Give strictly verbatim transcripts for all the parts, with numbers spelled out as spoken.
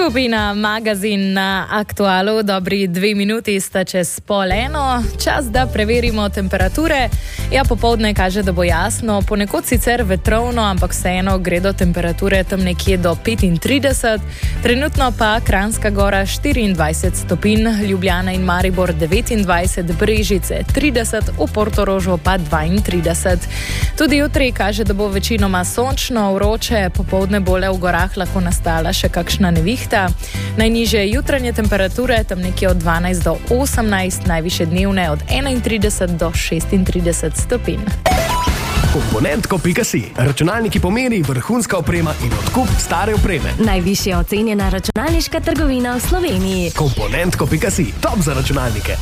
Skupina Magazin na Aktualu, dobri dve minuti sta čez pol eno, čas, da preverimo temperature. Ja, popoldne kaže, da bo jasno, ponekod sicer vetrovno, ampak vseeno gredo temperature tam nekje do petintrideset, trenutno pa Kranjska Gora štiriindvajset stopinj, Ljubljana in Maribor devetindvajset, Brežice trideset, v Portorožu pa dvaintrideset. Tudi jutri kaže, da bo večinoma sončno, vroče, popoldne bo le v gorah lahko nastala še kakšna nevihta. Najnižje jutranje temperature tam nekje od dvanajst do osemnajst, najvišje dnevne od enaintrideset do šestintrideset stopinj. Komponentko pika si. Računalniki pomeni, vrhunska oprema in odkup stare opreme. Najvišje ocenjena računalniška trgovina v Sloveniji. Komponentko pika si. Top za računalnike.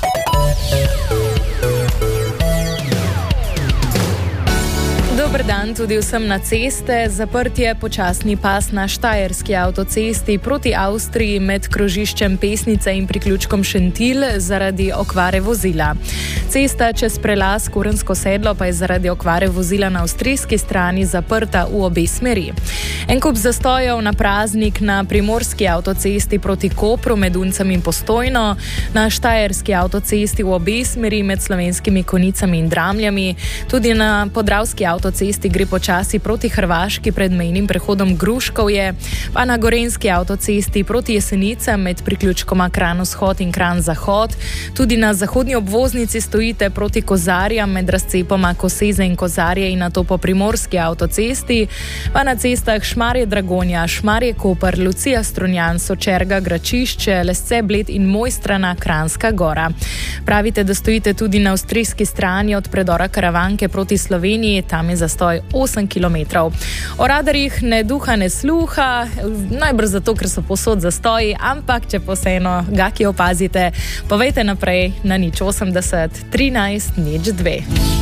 Dober dan tudi vsem na ceste. Zaprt je počasni pas na Štajerski avtocesti proti Avstriji med krožiščem Pesnica in priključkom Šentilj zaradi okvare vozila. Cesta čez prelaz Kurensko sedlo pa je zaradi okvare vozila na avstrijski strani zaprta v obe smeri. En kup zastojev na praznik na Primorski avtocesti proti Kopru med Uncem in Postojno, na Štajerski avtocesti v obe smeri med Slovenskimi Konicami in Dramljami, tudi na Podravski avtocesti Avtocesti gre počasi proti Hrvaški pred mejnim prehodom Gruškovje, pa na Gorenjski avtocesti proti Jesenicam med priključkoma Kranj vzhod in Kranj zahod. Tudi na zahodni obvoznici stojite proti Kozarjam med razcepoma Koseze in Kozarje in nato po Primorski avtocesti, pa na cestah Šmarje Dragonja, Šmarje Koper, Lucija Strunjan, Sočerga, Gračišče, Lesce Bled in Mojstrana, Kranjska Gora. Pravite, da stojite tudi na avstrijski strani od predora Karavanke proti Sloveniji, tam je zastoj osem kilometrov. O radarjih ne duha, ne sluha, najbrž zato, ker so povsod zastoji, ampak če vseeno ga ki opazite, povejte naprej na nič osemdeset trinajst nič dve.